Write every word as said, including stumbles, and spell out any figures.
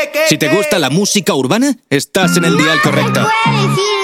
Si te gusta la música urbana, estás en el dial correcto.